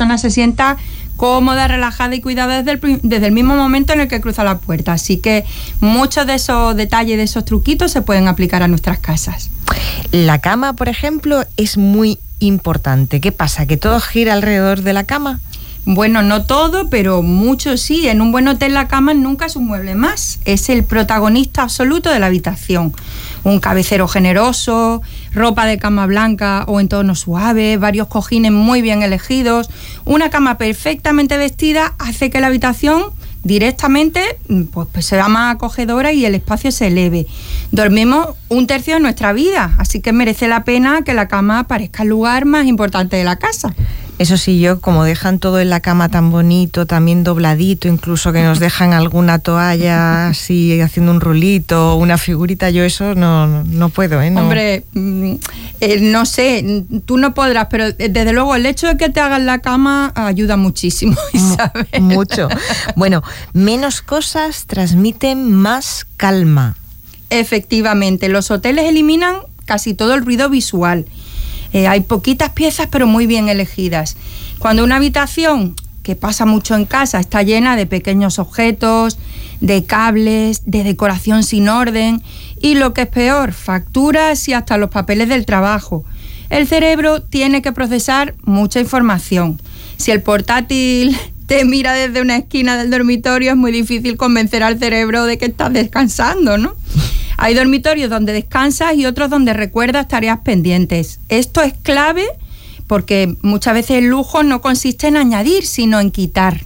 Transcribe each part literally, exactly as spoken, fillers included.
persona se sienta cómoda, relajada y cuidada desde el, desde el mismo momento en el que cruza la puerta. Así que muchos de esos detalles, de esos truquitos se pueden aplicar a nuestras casas. La cama, por ejemplo, es muy importante. ¿Qué pasa? ¿Que todo gira alrededor de la cama? Bueno, no todo, pero mucho sí. En un buen hotel la cama nunca es un mueble más. Es el protagonista absoluto de la habitación. Un cabecero generoso, ropa de cama blanca o en tono suave, varios cojines muy bien elegidos. Una cama perfectamente vestida hace que la habitación directamente pues, pues sea más acogedora y el espacio se eleve. Dormimos un tercio de nuestra vida, así que merece la pena que la cama parezca el lugar más importante de la casa. Eso sí, yo, como dejan todo en la cama tan bonito, también dobladito, incluso que nos dejan alguna toalla así haciendo un rulito, una figurita, yo eso no, no puedo, ¿eh? No. Hombre, eh, no sé, tú no podrás, pero desde luego el hecho de que te hagan la cama ayuda muchísimo, Isabel. Mucho. Bueno, menos cosas transmiten más calma. Efectivamente, los hoteles eliminan casi todo el ruido visual. Eh, hay poquitas piezas, pero muy bien elegidas. Cuando una habitación, que pasa mucho en casa, está llena de pequeños objetos, de cables, de decoración sin orden y, lo que es peor, facturas y hasta los papeles del trabajo, el cerebro tiene que procesar mucha información. Si el portátil te mira desde una esquina del dormitorio, es muy difícil convencer al cerebro de que estás descansando, ¿no? Hay dormitorios donde descansas y otros donde recuerdas tareas pendientes. Esto es clave porque muchas veces el lujo no consiste en añadir, sino en quitar.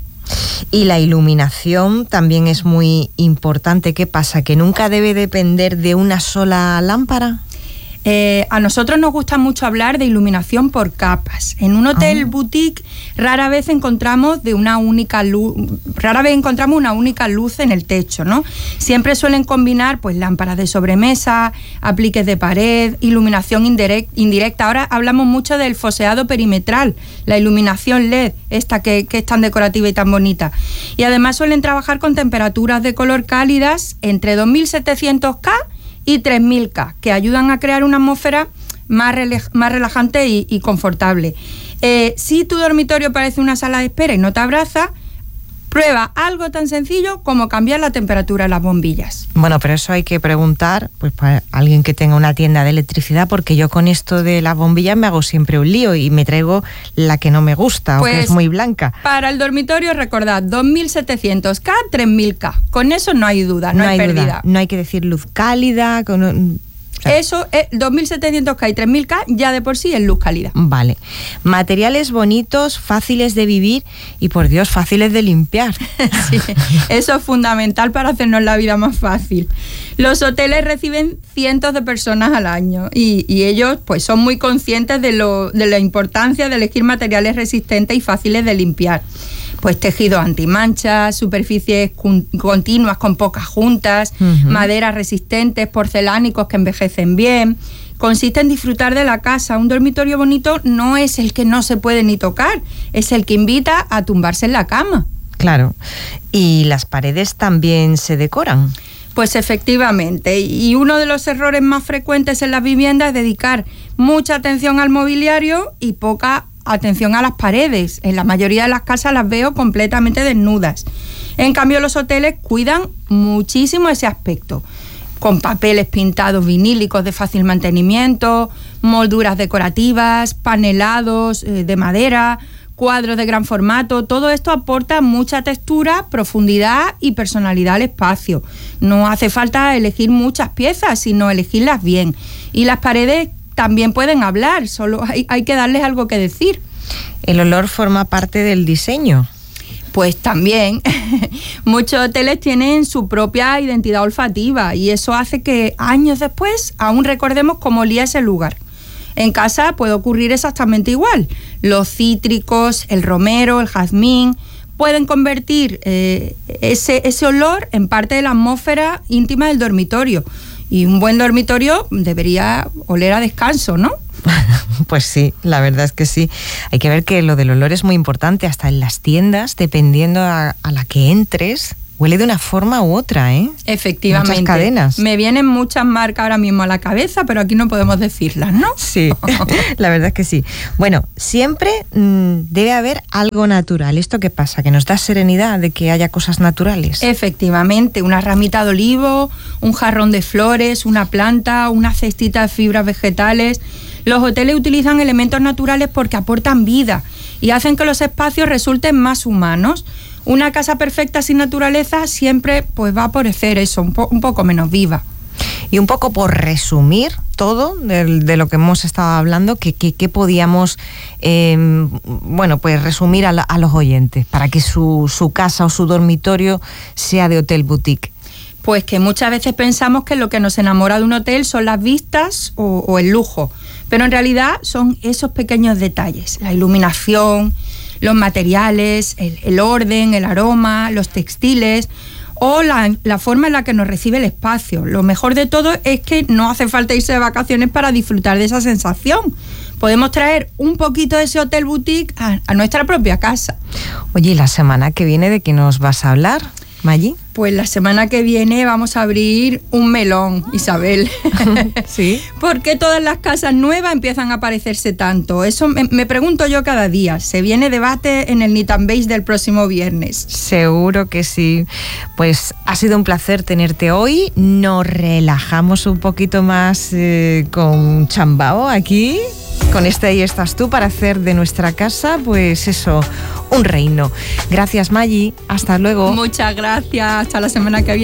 Y la iluminación también es muy importante. ¿Qué pasa? ¿Que nunca debe depender de una sola lámpara? Eh, a nosotros nos gusta mucho hablar de iluminación por capas. En un hotel oh. boutique rara vez encontramos de una única luz, rara vez encontramos una única luz en el techo, ¿no? Siempre suelen combinar pues lámparas de sobremesa, apliques de pared, iluminación indirect, indirecta. Ahora hablamos mucho del foseado perimetral, la iluminación L E D, esta que, que es tan decorativa y tan bonita. Y además suelen trabajar con temperaturas de color cálidas entre dos mil setecientos K y tres mil K, que ayudan a crear una atmósfera más, relaj- más relajante y, y confortable. Eh, si tu dormitorio parece una sala de espera y no te abraza, prueba algo tan sencillo como cambiar la temperatura de las bombillas. Bueno, pero eso hay que preguntar pues para alguien que tenga una tienda de electricidad, porque yo con esto de las bombillas me hago siempre un lío y me traigo la que no me gusta pues, o que es muy blanca. Para el dormitorio, recordad, dos mil setecientos K, tres mil K. Con eso no hay duda, no, no hay, hay pérdida. Duda. No hay que decir luz cálida, con... Claro. Eso es dos mil setecientos K y tres mil K ya de por sí es luz cálida. Vale. Materiales bonitos, fáciles de vivir y, por Dios, fáciles de limpiar. Sí, eso es fundamental para hacernos la vida más fácil. Los hoteles reciben cientos de personas al año y, y ellos pues son muy conscientes de, lo, de la importancia de elegir materiales resistentes y fáciles de limpiar. Pues tejidos antimanchas, superficies con, continuas con pocas juntas, uh-huh. maderas resistentes, porcelánicos que envejecen bien. Consiste en disfrutar de la casa. Un dormitorio bonito no es el que no se puede ni tocar, es el que invita a tumbarse en la cama. Claro. ¿Y las paredes también se decoran? Pues efectivamente, y uno de los errores más frecuentes en las viviendas es dedicar mucha atención al mobiliario y poca atención a las paredes. En la mayoría de las casas las veo completamente desnudas. En cambio, los hoteles cuidan muchísimo ese aspecto, con papeles pintados vinílicos de fácil mantenimiento, molduras decorativas, panelados eh, de madera, cuadros de gran formato. Todo esto aporta mucha textura, profundidad y personalidad al espacio. No hace falta elegir muchas piezas, sino elegirlas bien. Y las paredes también pueden hablar, solo hay, hay que darles algo que decir. ¿El olor forma parte del diseño? Pues también. Muchos hoteles tienen su propia identidad olfativa y eso hace que años después aún recordemos cómo olía ese lugar. En casa puede ocurrir exactamente igual. Los cítricos, el romero, el jazmín pueden convertir eh, ese, ese olor en parte de la atmósfera íntima del dormitorio. Y un buen dormitorio debería oler a descanso, ¿no? Pues sí, la verdad es que sí. Hay que ver que lo del olor es muy importante, hasta en las tiendas, dependiendo a, a la que entres, huele de una forma u otra, ¿eh? Efectivamente. Muchas cadenas. Me vienen muchas marcas ahora mismo a la cabeza, pero aquí no podemos decirlas, ¿no? Sí, la verdad es que sí. Bueno, siempre mmm, debe haber algo natural. ¿Esto qué pasa? ¿Que nos da serenidad de que haya cosas naturales? Efectivamente, una ramita de olivo, un jarrón de flores, una planta, una cestita de fibras vegetales. Los hoteles utilizan elementos naturales porque aportan vida y hacen que los espacios resulten más humanos. Una casa perfecta sin naturaleza siempre pues va a parecer eso, un, po- un poco menos viva. Y un poco por resumir todo de, de lo que hemos estado hablando, que, que, que podíamos eh, bueno, pues resumir a, la, a los oyentes para que su, su casa o su dormitorio sea de hotel boutique. Pues que muchas veces pensamos que lo que nos enamora de un hotel son las vistas o, o el lujo, pero en realidad son esos pequeños detalles, la iluminación, los materiales, el, el orden, el aroma, los textiles o la, la forma en la que nos recibe el espacio. Lo mejor de todo es que no hace falta irse de vacaciones para disfrutar de esa sensación. Podemos traer un poquito de ese hotel boutique a, a nuestra propia casa. Oye, ¿y la semana que viene de qué nos vas a hablar, Maggi? Pues la semana que viene vamos a abrir un melón, Isabel. Sí. ¿Por qué todas las casas nuevas empiezan a parecerse tanto? Eso me, me pregunto yo cada día. Se viene debate en el Knit and Base del próximo viernes. Seguro que sí. Pues ha sido un placer tenerte hoy. Nos relajamos un poquito más eh, con Chambao aquí. Con este Ahí estás tú para hacer de nuestra casa, pues eso, un reino. Gracias, Maggi. Hasta luego. Muchas gracias. Hasta la semana que viene.